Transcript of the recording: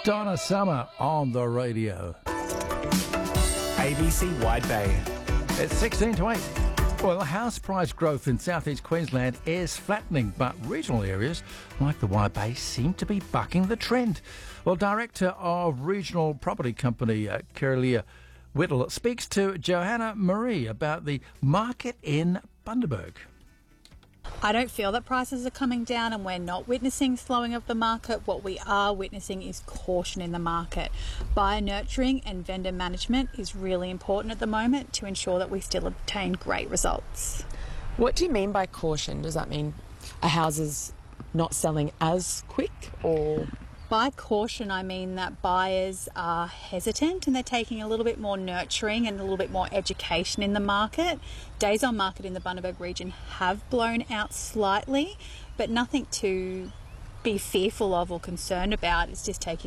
Donna Summer on the radio. ABC Wide Bay. It's 16 to 8. Well, house price growth in southeast Queensland is flattening, but regional areas like the Wide Bay seem to be bucking the trend. Well, Director of Regional Property Company, Kiralia Whittle, speaks to Johanna Marie about the market in Bundaberg. I don't feel that prices are coming down and we're not witnessing slowing of the market. What we are witnessing is caution in the market. Buyer nurturing and vendor management is really important at the moment to ensure that we still obtain great results. What do you mean by caution? Does that mean a house is not selling as quick, or...? By caution, I mean that buyers are hesitant and they're taking a little bit more nurturing and a little bit more education in the market. Days on market in the Bundaberg region have blown out slightly, but nothing to be fearful of or concerned about. It's just taking